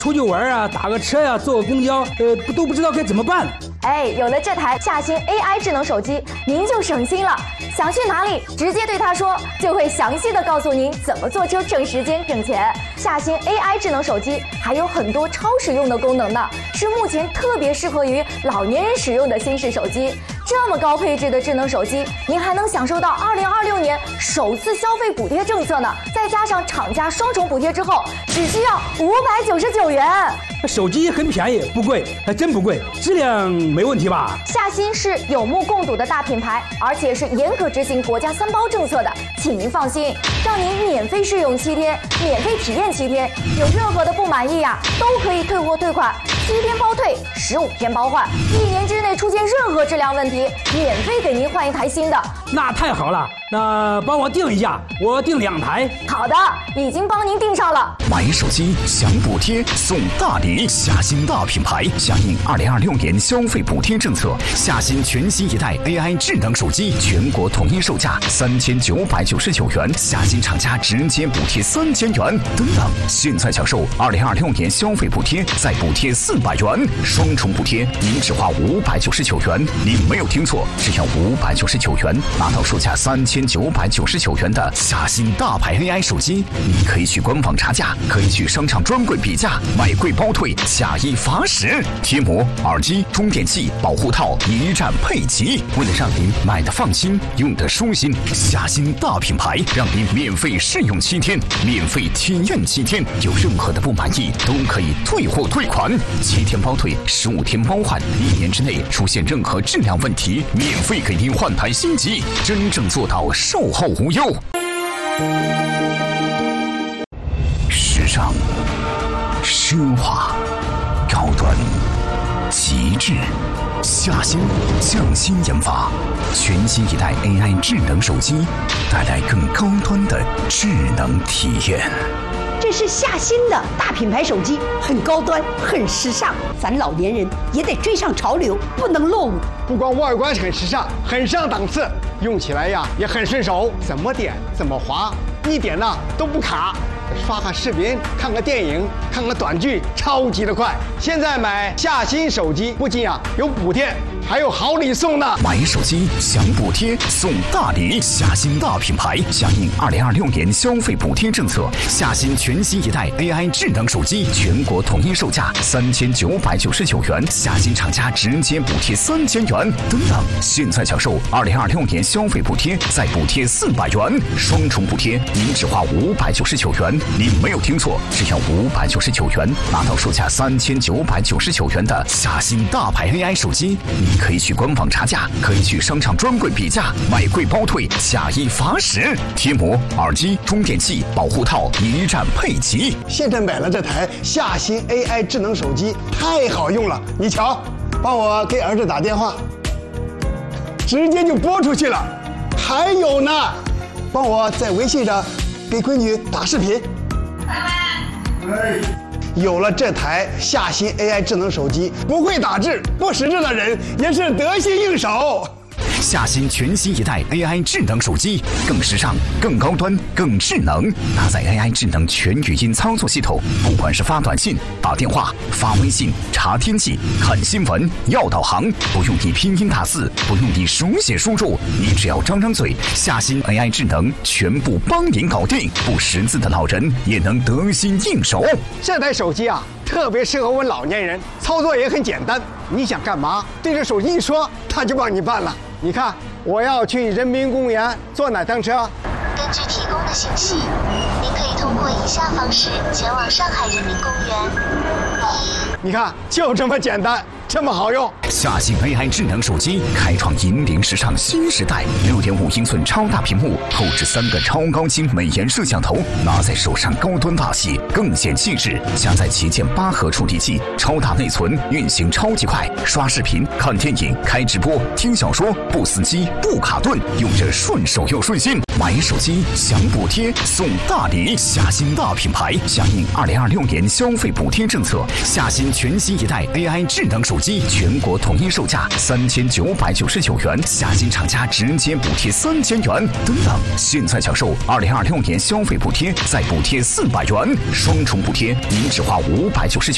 出去玩啊，打个车呀，坐个公交，都不知道该怎么办。 哎，有了这台夏新 AI 智能手机，您就省心了。想去哪里，直接对它说，就会详细的告诉您怎么坐车挣时间挣钱。夏新 AI 智能手机还有很多超实用的功能呢，是目前特别适合于老年人使用的新式手机。这么高配置的智能手机，您还能享受到2026年首次消费补贴政策呢，再加上厂家双重补贴之后，只需要599元。 手机很便宜，不贵，还真不贵，质量没问题吧？ 夏新是有目共睹的大品牌，而且是严格执行国家3包政策的，请您放心，让您免费试用7天，免费体验7天，有任何的不满意呀，都可以退货退款，7天包退，15天包换，1年之内出现任何质量问题，免费给您换一台新的。 那太好了，那帮我订一下，我订2台。 好的，已经帮您订上了。 买手机享补贴送大礼，夏新大品牌响应2026年消费补贴政策，夏新全新一代 AI 智能手机全国统一售价3999元，夏新厂家直接补贴3000元，等等，现在享受2026年消费补贴，再补贴400元，双重补贴，您只花599元，您没有听错，只要599元拿到售价3999元的夏新大牌 AI 手机。你可以去官网查价，可以去商场专柜比价，买贵包退，下一罚10。贴膜、耳机、充电器、保护套一站配齐，为了让您买的放心，用的舒心，夏新大品牌让您免费试用7天，免费体验7天，有任何的不满意都可以退货退款，7天包退，15天包换，1年之内出现任何质量问题，免费给您换台新机，真正做到售后无忧。时尚、奢华、高端、极致，夏新匠心研发全新一代 AI 智能手机，带来更高端的智能体验。 这是夏新的大品牌手机，很高端，很时尚，咱老年人也得追上潮流，不能落伍。 不光外观很时尚，很上档次，用起来呀也很顺手，怎么点怎么滑，一点呢都不卡。刷个视频，看个电影，看个短剧，超级的快。现在买夏新手机，不仅有补贴，还有好礼送呢。 买手机享补贴送大礼，夏新大品牌响应2026年消费补贴政策，夏新全新一代 AI 智能手机全国统一售价3999元，夏新厂家直接补贴3000元，等等，现在享受2026年消费补贴，再补贴400元，双重补贴，您只花599元。您没有听错，只要599元拿到售价3999元的夏新大牌 AI 手机。你可以去官网查价，可以去商场专柜比价，买贵包退，下一罚10。贴膜、耳机、充电器、保护套一站配齐。 现在买了这台夏新 AI 智能手机，太好用了。你瞧，帮我给儿子打电话，直接就拨出去了。还有呢，帮我在微信上给闺女打视频。有了这台夏新 AI 智能手机，不会打字、不识字的人也是得心应手。 夏新全新一代 AI 智能手机，更时尚、更高端、更智能，搭载 AI 智能全语音操作系统，不管是发短信、打电话、发微信、查天气、看新闻、要导航，不用你拼音打字，不用你手写输入，你只要张张嘴，夏新 AI 智能全部帮您搞定，不识字的老人也能得心应手。 这台手机特别适合我们老年人，操作也很简单。你想干嘛，对着手机一说，它就帮你办了。你看，我要去人民公园坐哪趟车？ 根据提供的信息，您可以通过以下方式前往上海人民公园。 你看，就这么简单，这么好用。 夏新 AI 智能手机开创引领时尚新时代，6.5英寸超大屏幕，后置3个超高清美颜摄像头，拿在手上高端大气，更显气质。加载旗舰8核处理器，超大内存，运行超级快，刷视频、看电影、开直播、听小说，不死机、不卡顿，用着顺手又顺心。买手机享补贴送大礼，夏新大品牌响应2026年消费补贴政策，夏新全新一代 AI 智能手机全国统一售价3999元，夏新厂家直接补贴3000元，等等，现在享受2026年消费补贴，再补贴400元，双重补贴，您只花599